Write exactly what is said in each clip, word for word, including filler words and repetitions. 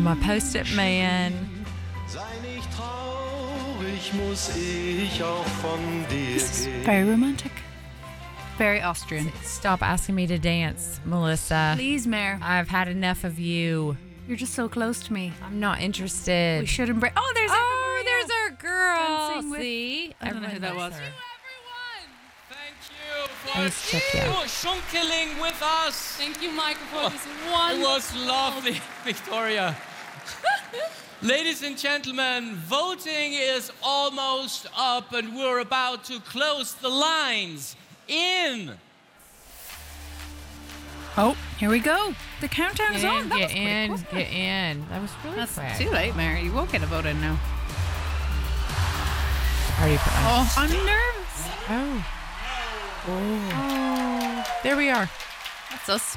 My Post-it Man. This is very romantic. Very Austrian. Stop asking me to dance, Melissa. Please, Mare. I've had enough of you. You're just so close to me. I'm not interested. We should embrace. Oh, there's Oh, Eva Maria. there's our girl. Dancing with- See? I don't know who that was. Everyone Thank you for Nice check, yeah. shunkeling with us. Thank you, Michael, for this It wonderful. was lovely, Victoria. Ladies and gentlemen, voting is almost up and we're about to close the lines in. Oh, here we go. The countdown is Get on. in, That get was quick, in, wasn't get it? in. That was really That's quick. too late, Mary. You won't get a vote in now. Already put on. Oh, I'm nervous. Oh. Oh. There we are. That's us.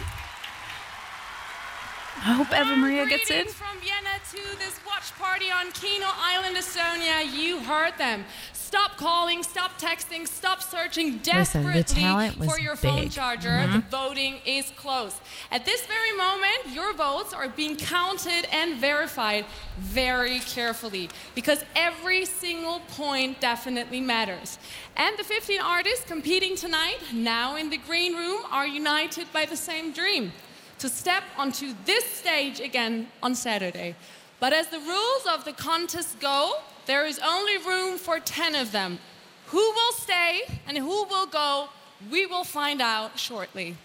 I hope Eva Maria gets in. Greetings from Vienna to this watch party on Kino Island, Estonia. You heard them. Stop calling, stop texting, stop searching Listen, the desperately talent was for your phone big. charger. The voting is closed. At this very moment, your votes are being counted and verified very carefully because every single point definitely matters. And the fifteen artists competing tonight, now in the green room, are united by the same dream: to step onto this stage again on Saturday. But as the rules of the contest go, there is only room for ten of them. Who will stay and who will go, we will find out shortly.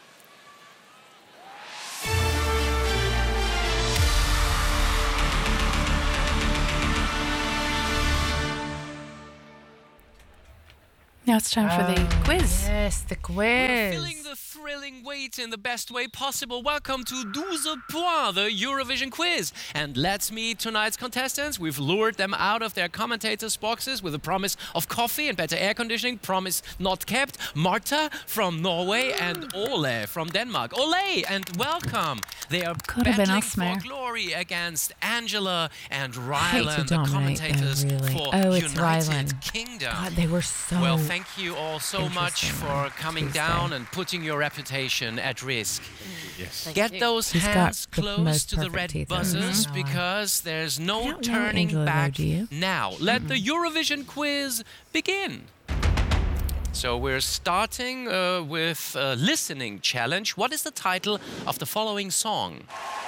Now it's time for the quiz. Yes, the We're quiz. filling the thrilling wait in the best way possible. Welcome to douze points, the Eurovision quiz. And let's meet tonight's contestants. We've lured them out of their commentators' boxes with a promise of coffee and better air conditioning. Promise not kept. Marta from Norway and Ole from Denmark. Ole and welcome. They are Could have been battling us, for Mare. glory against Angela and hate to Ryland, the dominate them, commentators really. for Oh, it's United Ryland. Kingdom. God, they were so. Well, thank you all so much Interesting for one. coming Please down stay. and putting your reputation at risk. Yes. Get those He's got hands the close most to the perfect red teeth buzzers ever. because there's I no don't know turning Angela, though, back do you? now. Let the Eurovision quiz begin. So we're starting uh, with a listening challenge. What is the title of the following song?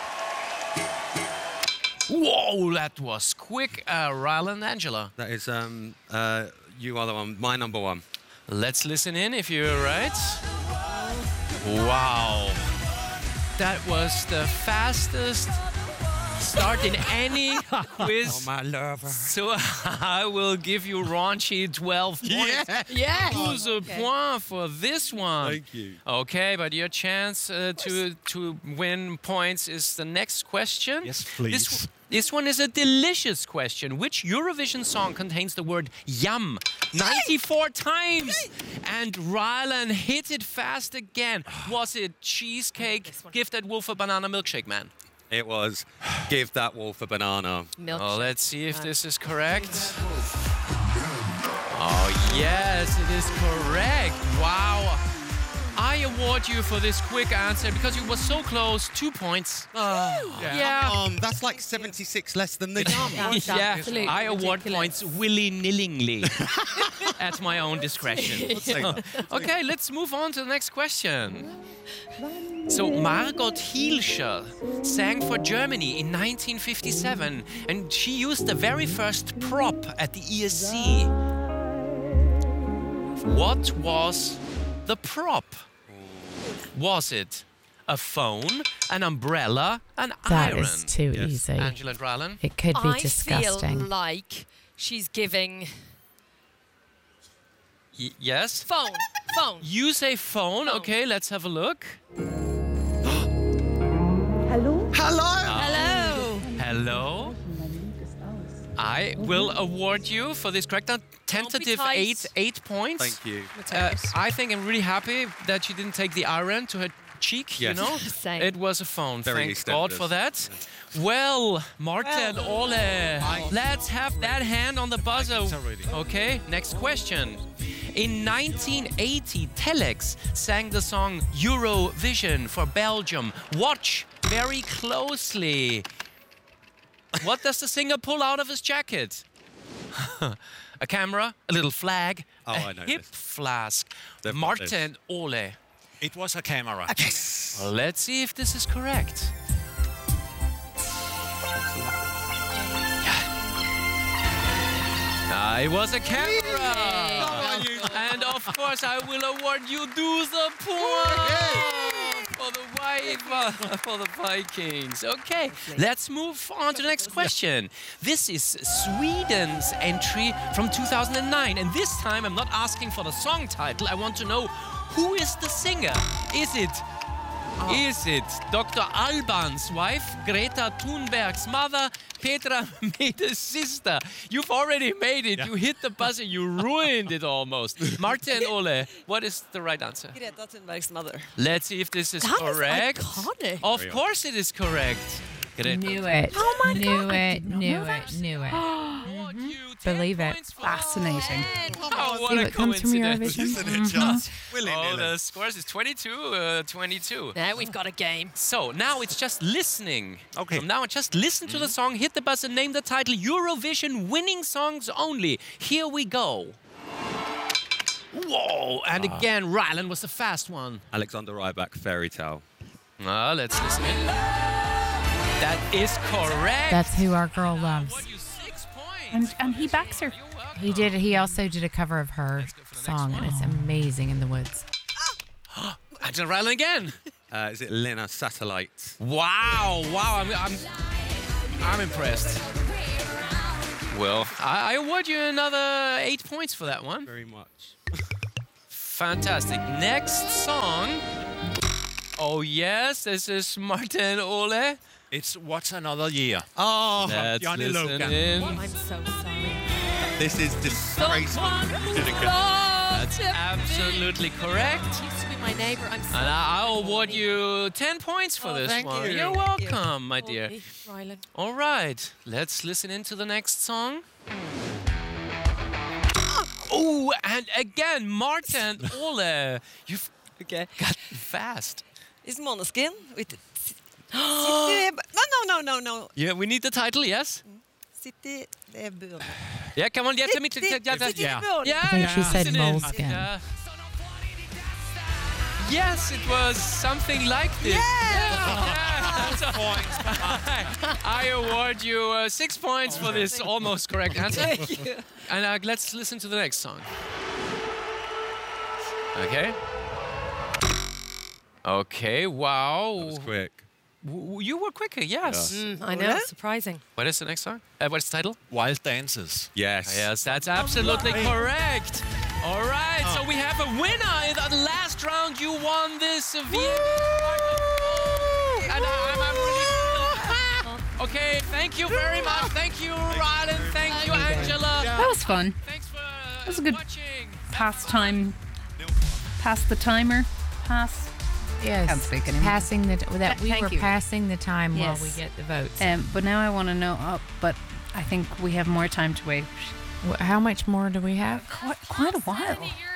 Whoa, that was quick, uh, Ryland Angela. That is, um, uh, you are the one, my number one. Let's listen in if you're right. Wow. That was the fastest start in any quiz. my lover. So I will give you raunchy twelve points. Yeah. Who's a point for this one? Thank you. Okay, but your chance uh, to to win points is the next question. Yes, please. This, this one is a delicious question. Which Eurovision song contains the word yum ninety-four times? And Ryland hit it fast again. Was it Cheesecake, Give That Wolf a Banana, Milkshake Man? It was Give That Wolf a Banana. Oh, let's see if this is correct. Oh, yes, it is correct. Wow. I award you for this quick answer because you were so close. Two points. Yeah. Um, that's like seventy-six less than the yum. Yeah, absolutely I award ridiculous. points willy-nillingly at my own discretion. Okay, let's move on to the next question. So Margot Hielscher sang for Germany in nineteen fifty-seven, and she used the very first prop at the E S C. What was the prop? Was it a phone, an umbrella, an That iron? is too Yes. easy. Angela and Ryland? It could be I disgusting. feel like she's giving Y- yes? phone, phone. You say phone. Phone. Okay, let's have a look. Hello? Hello. Hello. I will award you for this correct now. Tentative tight. eight eight points. Thank you. Uh, I think I'm really happy that she didn't take the iron to her cheek. You Yes. know, Same. it was a phone. Very Thank God EastEnders. for that. Well, Marta and Ole, let's have that hand on the buzzer. already. Okay, next question. In nineteen eighty, Telex sang the song Eurovision for Belgium. Watch very closely. What does the singer pull out of his jacket? A camera, a little flag, Oh, a I know hip this. flask. They've got Martin Ole. It was a camera. Well, let's see if this is correct. Ah, it was a camera. And of course, I will award you douze points for the Vi- for the Vikings. Okay, let's move on to the next question. This is Sweden's entry from two thousand nine, and this time I'm not asking for the song title. I want to know who is the singer. Is it? Is it Doctor Alban's wife, Greta Thunberg's mother, Petra Mede's sister? You've already made it. You hit the buzzer. You ruined it almost. Martin Ole, what is the right answer? Greta Thunberg's mother. Let's see if this is That is correct. iconic. Of course it is correct. Greta. Knew it. Oh my knew God, I it. did not Knew know it. that. Knew it. Award you ten Believe it. points for- Fascinating. Oh, what See a what comes from coincidence. Eurovision? Isn't it just? Oh, Willy-nilly. the scores is twenty-two, uh, twenty-two. Now we've got a game. So now it's just listening. Okay. From now on, just listen to the song, hit the buzzer, name the title, Eurovision winning songs only. Here we go. Whoa! And again, Rylan was the fast one. Alexander Rybak, Fairy Tale. Ah, let's listen in. That is correct. That's who our girl loves. Award you six points. And, and he backs her. You're welcome. He did. He also did a cover of her go for the next song, and one. it's amazing in the woods. And then Rylan again. Uh, is it Lena Satellite? Wow! Wow! I'm I'm, I'm impressed. Well, I, I award you another eight points for that one. Very much. Fantastic. Next song. Oh yes, this is Martin Ole. It's What's Another Year. Oh, Let's Johnny listen Logan. in. I'm so sorry. this is disgraceful. That's absolutely correct. Used to be my neighbour. I'm so And I- I'll award you ten points for Oh, this thank one. you. You're Thank you. welcome, my dear. Okay, Rylan. All right, let's listen into the next song. Oh, and again, Martin Ole. You've Okay. got fast. Is Måneskin with City... No, no, no, no, no. Yeah, we need the title, yes? City... Det är bön. Yeah, come on, get to me. City... Yeah, yeah, City yeah. bön. Yeah, I think she said listen in. moleskin. Yeah. Yes, it was something like this. Yeah. So, I award you uh, six points for this almost correct answer. Thank you. And uh, let's listen to the next song. Okay. Okay, wow. That was quick. W- you were quicker, yes. Mm, I know, surprising. What is the next song? Uh, what's the title? Wild Dances. Yes. Yes, that's absolutely correct. All right, so we have a winner in the last round. You won this V M. And I'm, I'm really okay, thank you very much. Thank you, Rylan. Thank you, Angela. That was fun. Thanks for uh, was a good watching. Pastime. Pass the timer. Pass. Yes. Can't speak anymore. Passing the that we Thank were you. passing the time Yes. while we get the votes. Um, but now I want to know. Oh, but I think we have more time to wait. Wh- How much more do we have? Quite, quite a while.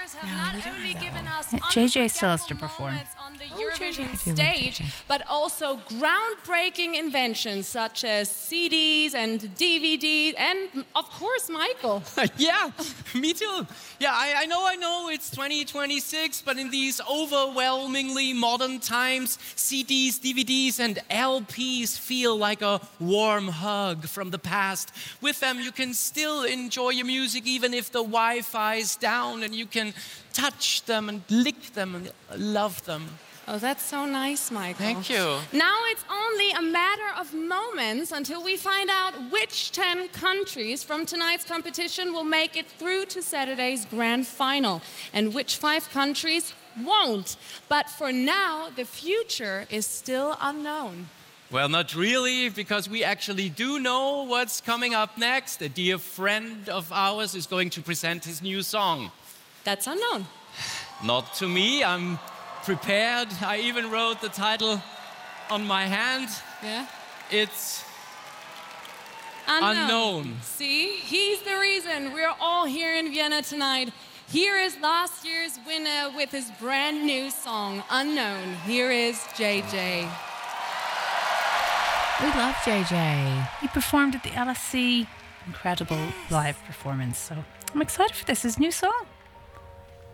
J J still has to perform. On the J J, Eurovision I do like stage, J J. but also groundbreaking inventions such as C Ds and D V Ds, and of course, Michael. Yeah, me too. Yeah, I, I know, I know it's twenty twenty-six, but in these overwhelmingly modern times, C Ds, D V Ds, and L Ps feel like a warm hug from the past. With them, you can still enjoy your music even if the Wi-Fi is down, and you can touch them and lick them and love them. Oh, that's so nice, Michael. Thank you. Now it's only a matter of moments until we find out which ten countries from tonight's competition will make it through to Saturday's grand final and which five countries won't. But for now, the future is still unknown. Well, not really, because we actually do know what's coming up next. A dear friend of ours is going to present his new song. That's unknown. Not to me, I'm prepared. I even wrote the title on my hand. Yeah? It's Unknown. Unknown. See, he's the reason we're all here in Vienna tonight. Here is last year's winner with his brand new song, Unknown. Here is J J. We love J J. He performed at the L S C. Incredible live performance. So I'm excited for this. His new song.